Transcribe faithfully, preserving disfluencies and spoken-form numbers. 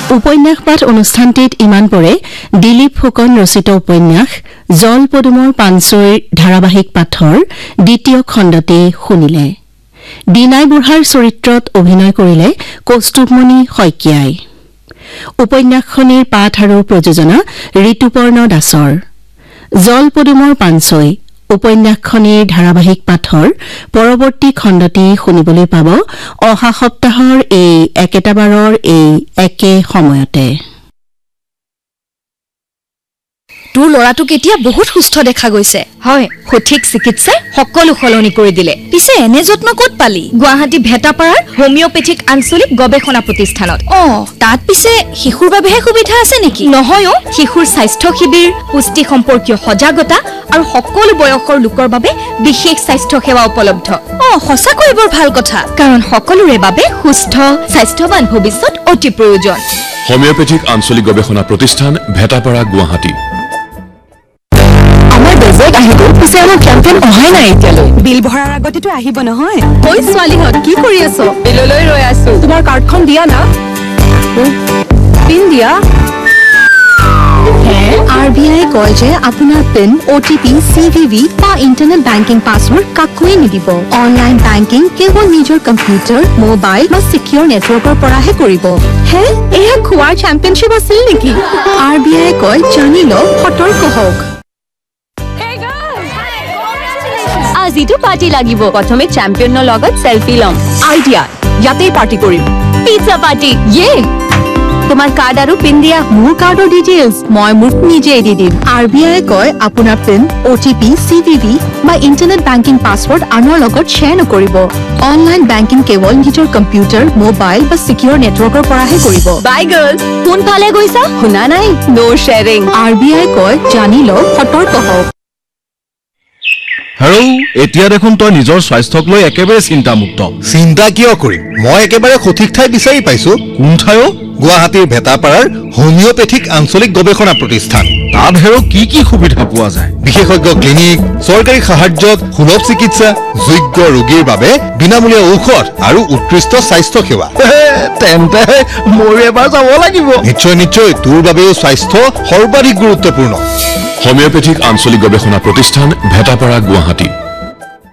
উপন্যাস পাঠ অনুষ্ঠানটিত ইমান পৰে দিলীপ ফুকন ৰচিত উপন্যাস জল পদুমৰ পাঞ্চৈৰ ধাৰাবাহিক পাঠৰ দ্বিতীয় খণ্ডটি শুনিলে দিনাই বুঢ়াৰ চৰিত্ৰত অভিনয় কৰিলে কৌস্তুভমণি শইকীয়াই উপন্যাসখনিৰ পাঠ আৰু প্ৰযোজনা ঋতুপৰ্ণ দাসৰ জল পদুমৰ পাঞ্চৈ উপন্যাসখনিৰ ধাৰাবাহিক পাঠৰ পৰৱৰ্তী খণ্ডটি শুনিবলৈ পাব অহা সপ্তাহৰ এই একেটাবাৰৰ এই একে সময়তে তোৰ লৰাটো কেতিয়া বহুত সুস্থ দেখা গৈছে হয় সঠিক চিকিৎসাই সকলো সলনি কৰি দিলে পিছে এনে যত্ন ক'ত পালি গুৱাহাটী ভেটাপাৰাৰ হোমিওপেথিক আঞ্চলিক গৱেষণা প্ৰতিষ্ঠানত অ তাত পিছে শিশুৰ বাবেহে সুবিধা আছে নেকি নহয় অ শিশুৰ স্বাস্থ্য শিবিৰ পুষ্টি সম্পৰ্কীয় সজাগতা আৰু সকলো বয়সৰ লোকৰ বাবে বিশেষ স্বাস্থ্য সেৱা উপলব্ধ অ সঁচাকৈ বৰ ভাল কথা কাৰণ সকলোৰে বাবে সুস্থ স্বাস্থ্যৱান ভৱিষ্যত অতি প্ৰয়োজন হোমিওপেথিক আঞ্চলিক গৱেষণা প্ৰতিষ্ঠান ভেটাপাৰা গুৱাহাটী বাজেট আহিব পিছে আমাৰ ক্যাম্পেইন অহাই নাই এতিয়ালৈ বিল ভৰাৰ আগতেটো আহিব নহয় ঐ ছোৱালীহঁত কি কৰি আছো বিললৈ ৰৈ আছো তোমাৰ কাৰ্ডখন দিয়া না পিন দিয়া আৰবিআই কয় যে আপোনাৰ পিন ওটিপি সিভিভি বা ইন্টাৰনেট বেংকিং পাছৱৰ্ড কাকোৱে নিদিব অনলাইন বেংকিং কেৱল নিজৰ কম্পিউটাৰ মোবাইল বা সিকিউৰ নেটৱৰ্কৰ পৰাহে কৰিব হে এয়া খোৱাৰ চেম্পিয়নশ্বিপ আছিল নেকি আৰবিআই কয় জানি লওক সতৰ্ক হওক আজিটো পাৰ্টি লাগিব প্ৰথমে চেম্পিয়নৰ লগত সেলফি লম আইডিয়া ইয়াতেই পাৰ্টি কৰিম পিজ্জা পাৰ্টি ইয়ে তোমাৰ কাৰ্ড আৰু পিন দিয়া মোৰ কাৰ্ডৰ ডিটেইলছ মই মোক নিজে দি দিম আৰবিআই কয় আপোনাৰ পিন ওটিপি সিভিভি বা ইন্টাৰনেট বেংকিং পাছৱৰ্ড আনৰ লগত শ্বেয়াৰ নকৰিব অনলাইন বেংকিং কেৱল নিজৰ কম্পিউটাৰ মোবাইল বা সিকিউৰ নেটৱৰ্কৰ পৰাহে কৰিব বাই গাৰ্লছ কোনফালে গৈছা শুনা নাই নো শ্বেয়াৰিং আৰবিআই কয় জানি লওক সতৰ্ক হওক হেৰো এতিয়া দেখোন তই নিজৰ স্বাস্থ্যক লৈ একেবাৰে চিন্তামুক্ত চিন্তা কিয় কৰিম মই একেবাৰে সঠিক ঠাই বিচাৰি পাইছো কোন ঠাইও গুৱাহাটীৰ ভেটাপাৰাৰ হোমিওপেথিক আঞ্চলিক গৱেষণা প্ৰতিষ্ঠান তাত হেৰো কি কি সুবিধা পোৱা যায় বিশেষজ্ঞ ক্লিনিক চৰকাৰী সাহায্যত সুলভ চিকিৎসা যোগ্য ৰোগীৰ বাবে বিনামূলীয়া ঔষধ আৰু উৎকৃষ্ট স্বাস্থ্য সেৱা তেন্তে মোৰ এবাৰ যাব লাগিব নিশ্চয় নিশ্চয় তোৰ বাবেও স্বাস্থ্য সৰ্বাধিক গুৰুত্বপূৰ্ণ হোমিওপেথিক আঞ্চলিক গৱেষণা প্ৰতিষ্ঠান ভেটাপাৰা গুৱাহাটী